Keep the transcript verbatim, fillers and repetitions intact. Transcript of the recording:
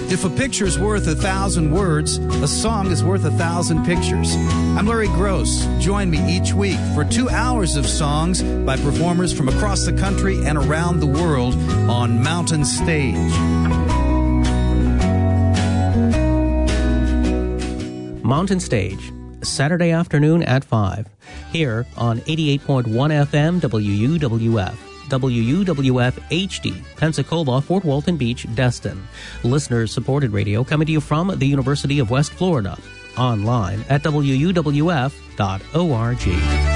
If a picture's worth a thousand words, a song is worth a thousand pictures. I'm Larry Gross. Join me each week for two hours of songs by performers from across the country and around the world on Mountain Stage. Mountain Stage, Saturday afternoon at five, here on eighty-eight point one F M W U W F. W U W F H D, Pensacola, Fort Walton Beach, Destin. Listener-supported radio coming to you from the University of West Florida. Online at W U W F dot org.